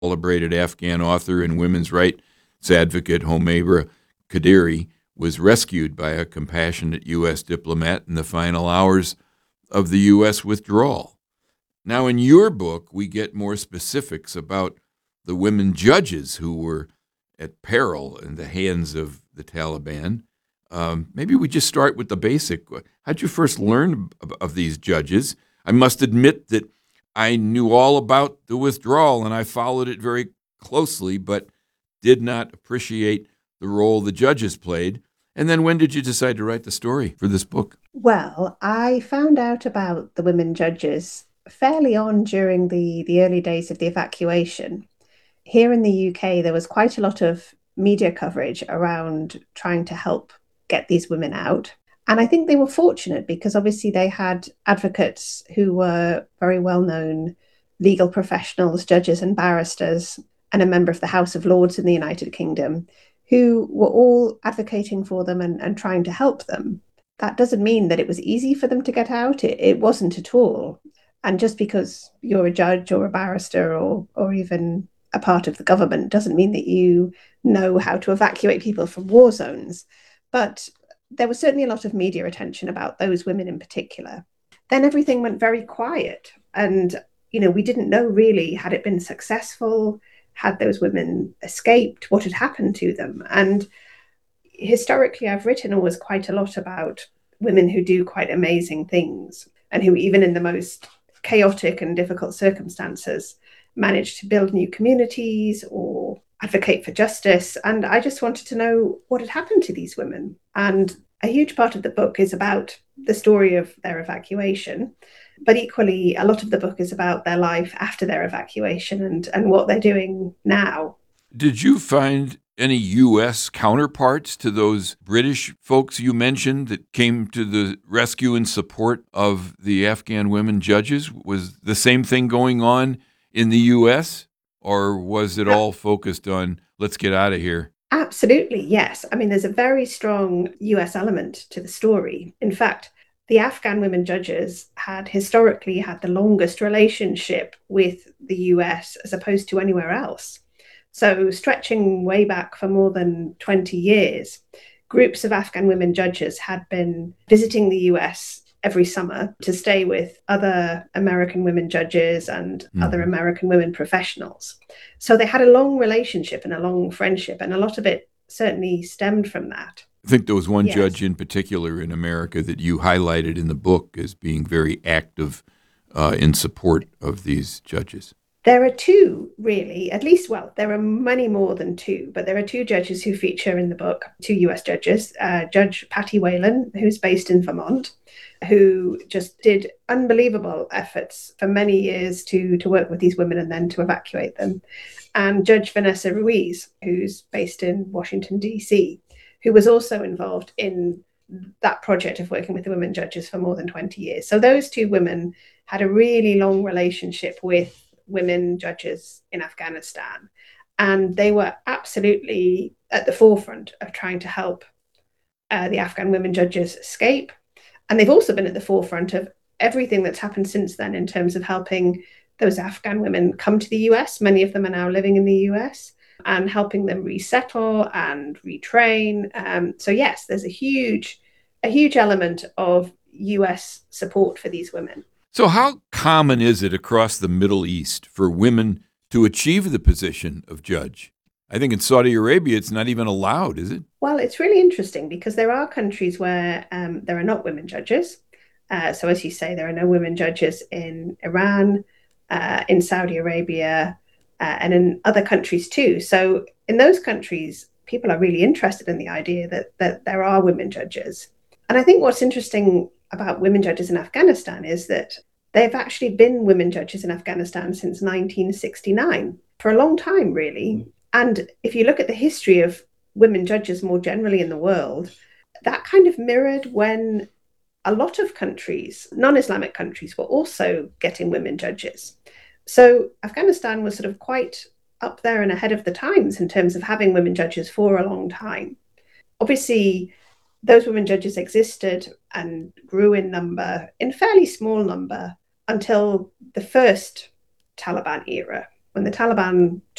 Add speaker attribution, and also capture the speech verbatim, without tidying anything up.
Speaker 1: Celebrated Afghan author and women's rights advocate Homaira Qaderi was rescued by a compassionate U S diplomat in the final hours of the U S withdrawal. Now, in your book, we get more specifics about the women judges who were at peril in the hands of the Taliban. Um, maybe we just start with the basic. How'd you first learn of, of these judges? I must admit that I knew all about the withdrawal and I followed it very closely, but did not appreciate the role the judges played. And then when did you decide to write the story for this book?
Speaker 2: Well, I found out about the women judges fairly on during the, the early days of the evacuation. Here in the U K, there was quite a lot of media coverage around trying to help get these women out. And I think they were fortunate because obviously they had advocates who were very well known legal professionals, judges and barristers, and a member of the House of Lords in the United Kingdom, who were all advocating for them and, and trying to help them. That doesn't mean that it was easy for them to get out. It, it wasn't at all. And just because you're a judge or a barrister or or even a part of the government doesn't mean that you know how to evacuate people from war zones. But there was certainly a lot of media attention about those women in particular. Then everything went very quiet. And, you know, we didn't know really, had it been successful? Had those women escaped? What had happened to them? And historically, I've written always quite a lot about women who do quite amazing things and who, even in the most chaotic and difficult circumstances, manage to build new communities or advocate for justice. And I just wanted to know what had happened to these women. And a huge part of the book is about the story of their evacuation. But equally, a lot of the book is about their life after their evacuation and, and what they're doing now.
Speaker 1: Did you find any U S counterparts to those British folks you mentioned that came to the rescue and support of the Afghan women judges? Was the same thing going on in the U S, or was it all focused on, let's get out of here?
Speaker 2: Absolutely, yes. I mean, there's a very strong U S element to the story. In fact, the Afghan women judges had historically had the longest relationship with the U S as opposed to anywhere else. So, stretching way back for more than twenty years, groups of Afghan women judges had been visiting the U S every summer to stay with other American women judges and mm-hmm. other American women professionals. So they had a long relationship and a long friendship, and a lot of it certainly stemmed from that.
Speaker 1: I think there was one
Speaker 2: yes.
Speaker 1: judge in particular in America that you highlighted in the book as being very active uh, in support of these judges.
Speaker 2: There are two, really, at least, well, there are many more than two, but there are two judges who feature in the book, two U S judges, uh, Judge Patty Whalen, who's based in Vermont, who just did unbelievable efforts for many years to, to work with these women and then to evacuate them, and Judge Vanessa Ruiz, who's based in Washington, D C, who was also involved in that project of working with the women judges for more than twenty years. So those two women had a really long relationship with women judges in Afghanistan. And they were absolutely at the forefront of trying to help uh, the Afghan women judges escape. And they've also been at the forefront of everything that's happened since then in terms of helping those Afghan women come to the U S. Many of them are now living in the U S and helping them resettle and retrain. Um, so yes, there's a huge, a huge element of U S support for these women.
Speaker 1: So how common is it across the Middle East for women to achieve the position of judge? I think in Saudi Arabia, it's not even allowed, is it?
Speaker 2: Well, it's really interesting because there are countries where um, there are not women judges. Uh, so as you say, there are no women judges in Iran, uh, in Saudi Arabia, uh, and in other countries too. So in those countries, people are really interested in the idea that, that there are women judges. And I think what's interesting about women judges in Afghanistan is that they've actually been women judges in Afghanistan since nineteen sixty-nine, for a long time, really. And if you look at the history of women judges more generally in the world, that kind of mirrored when a lot of countries, non-Islamic countries, were also getting women judges. So Afghanistan was sort of quite up there and ahead of the times in terms of having women judges for a long time. Obviously, those women judges existed and grew in number, in fairly small number, until the first Taliban era. when the Taliban